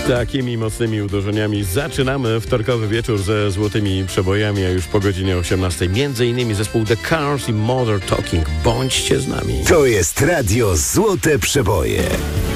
Takimi mocnymi uderzeniami zaczynamy wtorkowy wieczór ze złotymi przebojami, a już po godzinie 18 między innymi zespół The Cars i Mother Talking. Bądźcie z nami. To jest Radio Złote Przeboje.